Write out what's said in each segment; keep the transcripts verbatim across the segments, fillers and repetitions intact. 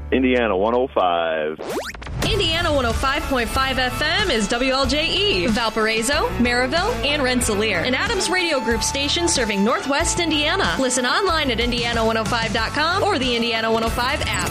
Indiana one oh five. Indiana one oh five point five F M is W L J E, Valparaiso, Maryville, and Rensselaer, an Adams Radio Group station serving Northwest Indiana. Listen online at indiana one oh five dot com or the Indiana one oh five app.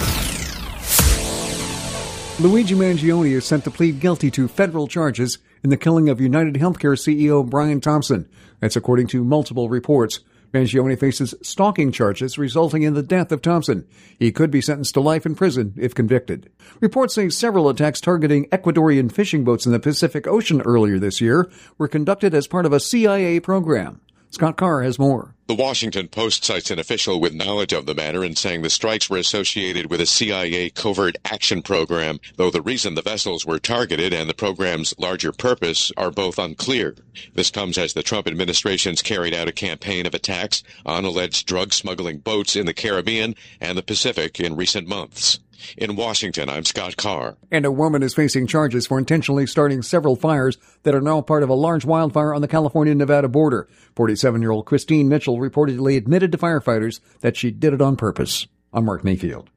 Luigi Mangione is sent to plead guilty to federal charges in the killing of United Healthcare C E O Brian Thompson. That's according to multiple reports. Mangione faces stalking charges resulting in the death of Thompson. He could be sentenced to life in prison if convicted. Reports say several attacks targeting Ecuadorian fishing boats in the Pacific Ocean earlier this year were conducted as part of a C I A program. Scott Carr has more. The Washington Post cites an official with knowledge of the matter and saying the strikes were associated with a C I A covert action program, though the reason the vessels were targeted and the program's larger purpose are both unclear. This comes as the Trump administration's carried out a campaign of attacks on alleged drug smuggling boats in the Caribbean and the Pacific in recent months. In Washington, I'm Scott Carr. And a woman is facing charges for intentionally starting several fires that are now part of a large wildfire on the California-Nevada border. forty-seven-year-old Christine Mitchell reportedly admitted to firefighters that she did it on purpose. I'm Mark Mayfield.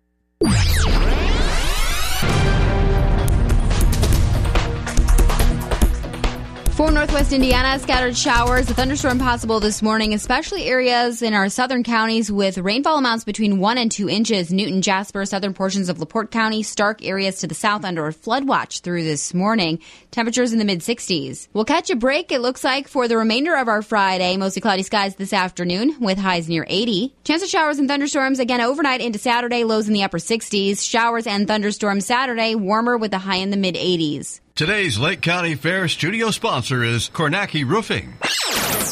For Northwest Indiana, scattered showers, a thunderstorm possible this morning, especially areas in our southern counties with rainfall amounts between one and two inches. Newton, Jasper, southern portions of LaPorte County, Stark areas to the south under a flood watch through this morning. Temperatures in the mid sixties. We'll catch a break, it looks like, for the remainder of our Friday. Mostly cloudy skies this afternoon with highs near eighty. Chance of showers and thunderstorms again overnight into Saturday, lows in the upper sixties. Showers and thunderstorms Saturday, warmer with a high in the mid eighties. Today's Lake County Fair studio sponsor is Kornacki Roofing.